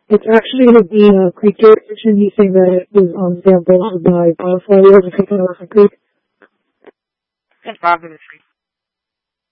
It's actually going to be Creek jurisdiction. He's saying that it was sampled by bottle flyer over taken over from Creek. That's Bob in the tree.